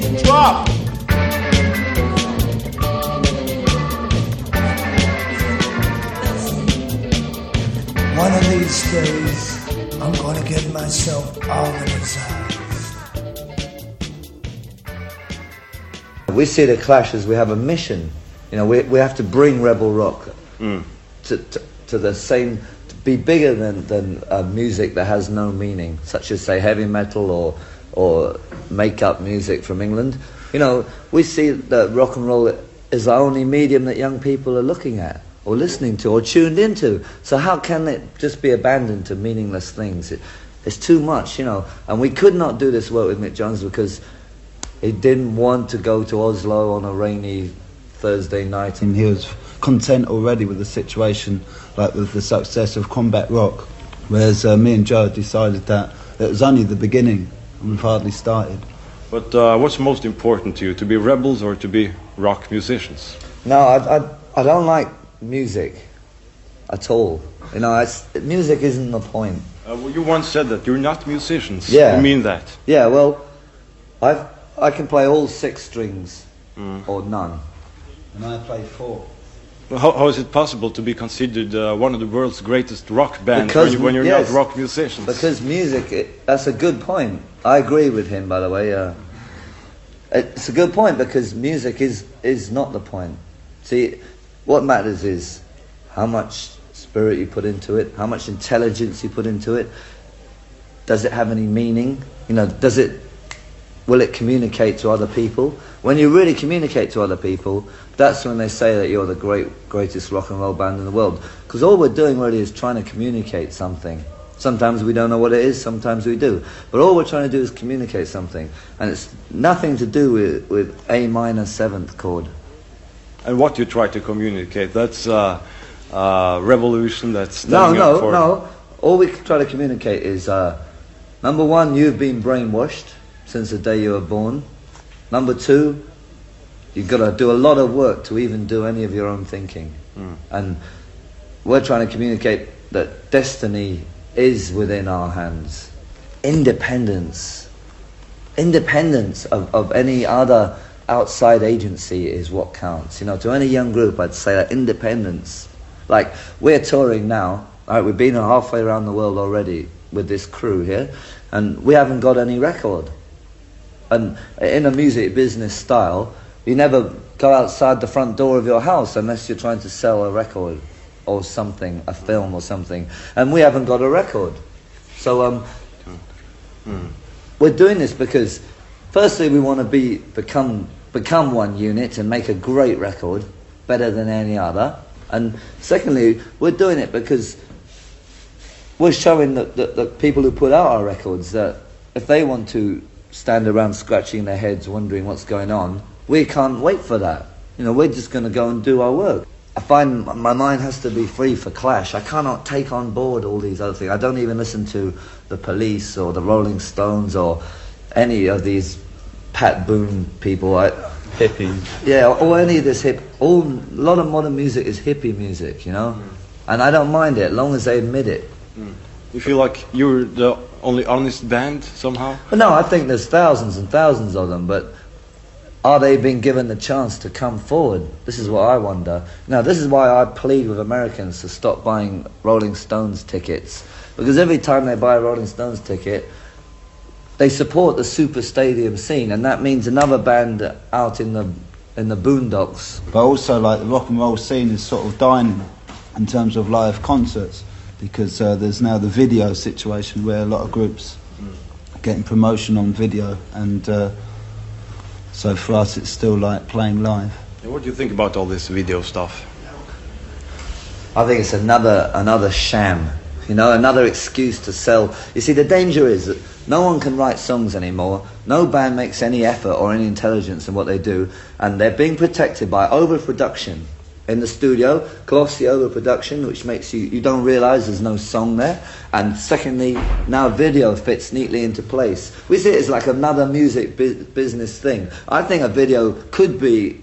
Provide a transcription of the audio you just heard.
Drop! One of these days, I'm gonna get myself organized. We see the Clash as we have a mission. You know, we have to bring rebel rock to the same, to be bigger than music that has no meaning, such as say heavy metal or make-up music from England. You know, we see that rock and roll is the only medium that young people are looking at or listening to or tuned into. So how can it just be abandoned to meaningless things? It's too much, you know. And we could not do this work with Mick Jones because he didn't want to go to Oslo on a rainy Thursday night. And he was content already with the situation, like with the success of combat rock, whereas me and Joe decided that it was only the beginning and we've hardly started. But what's most important to you, to be rebels or to be rock musicians? No, I don't like music at all. You know, music isn't the point. Well, you once said that you're not musicians. Yeah. You mean that? Yeah, well, I can play all 6 strings or none. And I played 4. Well, how is it possible to be considered one of the world's greatest rock bands when you're yes, not rock musicians? Because music, that's a good point. I agree with him, by the way. It's a good point because music is not the point. See, what matters is how much spirit you put into it, how much intelligence you put into it. Does it have any meaning? You know, will it communicate to other people? When you really communicate to other people, that's when they say that you're the greatest rock and roll band in the world. Because all we're doing really is trying to communicate something. Sometimes we don't know what it is, sometimes we do. But all we're trying to do is communicate something. And it's nothing to do with A minor 7th chord. And what you try to communicate, that's revolution, that's standing up for... No. All we try to communicate is, number 1, you've been brainwashed since the day you were born. Number 2, you've got to do a lot of work to even do any of your own thinking. And we're trying to communicate that destiny is within our hands. Independence of any other outside agency is what counts. You know, to any young group, I'd say that independence. Like, we're touring now. All right, we've been halfway around the world already with this crew here, and we haven't got any record. And in a music business style, you never go outside the front door of your house unless you're trying to sell a record or something, a film or something. And we haven't got a record. So we're doing this because, firstly, we want to become one unit and make a great record, better than any other. And secondly, we're doing it because we're showing the people who put out our records that if they want to stand around scratching their heads wondering what's going on, we can't wait for that. You know, we're just going to go and do our work. I find my mind has to be free for Clash. I cannot take on board all these other things. I don't even listen to the Police or the Rolling Stones or any of these Pat Boone people. Hippie. Yeah, or any of this a lot of modern music is hippie music, you know? And I don't mind it, as long as they admit it. You feel like you're the only honest band, somehow? But no, I think there's thousands and thousands of them, but are they being given the chance to come forward? This is what I wonder. Now, this is why I plead with Americans to stop buying Rolling Stones tickets. Because every time they buy a Rolling Stones ticket, they support the super stadium scene, and that means another band out in the boondocks. But also, like, the rock and roll scene is sort of dying in terms of live concerts, because there's now the video situation where a lot of groups are getting promotion on video, and so for us it's still like playing live. And what do you think about all this video stuff? I think it's another sham, you know, another excuse to sell. You see, the danger is that no one can write songs anymore. No band makes any effort or any intelligence in what they do, and they're being protected by overproduction in the studio, glossy overproduction, which makes you don't realise there's no song there. And secondly, now video fits neatly into place. We see it as like another music business thing. I think a video could be